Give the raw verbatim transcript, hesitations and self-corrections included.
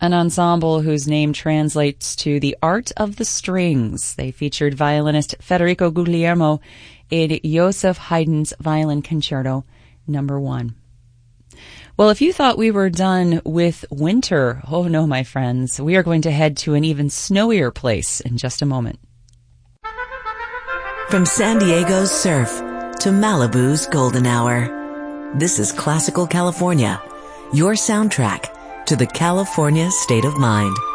an ensemble whose name translates to the art of the strings. They featured violinist Federico Guglielmo in Joseph Haydn's Violin Concerto Number One. Well, if you thought we were done with winter, oh no, my friends, we are going to head to an even snowier place in just a moment. From San Diego's surf to Malibu's golden hour, this is Classical California, your soundtrack to the California state of mind.